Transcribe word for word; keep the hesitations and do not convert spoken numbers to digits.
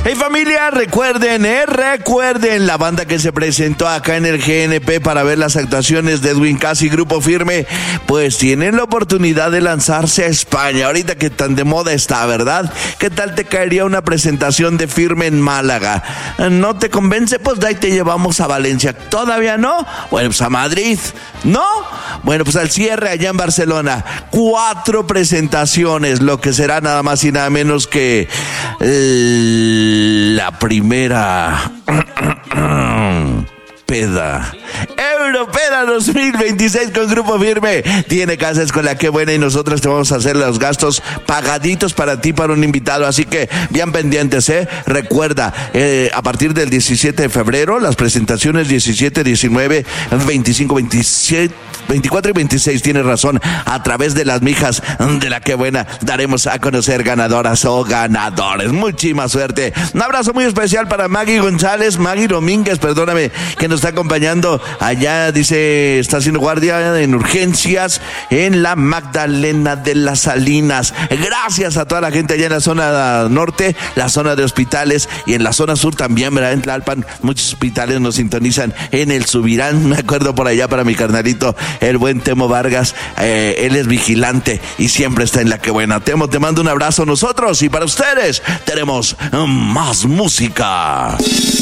Hey familia, recuerden, eh, recuerden la banda que se presentó acá en el G N P para ver las actuaciones de Edwin Cass y Grupo Firme, pues tienen la oportunidad de lanzarse a España, ahorita que tan de moda está, ¿verdad? ¿Qué tal te caería una presentación de Firme en Málaga? ¿No te convence? Pues de ahí te llevamos a Valencia. ¿Todavía no? Bueno, pues a Madrid, ¿no? Bueno, pues al cierre allá en Barcelona, cuatro presentaciones, lo que será nada más y nada menos que la primera peda Europeda dos mil veintiséis con Grupo Firme. Tiene casas con la que buena y nosotros te vamos a hacer los gastos pagaditos para ti, para un invitado, así que bien pendientes, eh. Recuerda, eh, a partir del diecisiete de febrero, las presentaciones diecisiete, diecinueve, veinticinco, veintisiete, veinticuatro y veintiséis, tienes razón, a través de las mijas de la que buena daremos a conocer ganadoras o ganadores. Muchísima suerte. Un abrazo muy especial para Maggie González, Maggie Domínguez, perdóname, que nos está acompañando allá, dice, está haciendo guardia en urgencias en la Magdalena de las Salinas. Gracias a toda la gente allá en la zona norte, la zona de hospitales, y en la zona sur también, ¿verdad? En Tlalpan, muchos hospitales nos sintonizan en el Subirán. Me acuerdo por allá para mi carnalito, el buen Temo Vargas, eh, él es vigilante y siempre está en la que buena. Temo, te mando un abrazo nosotros, y para ustedes tenemos más música.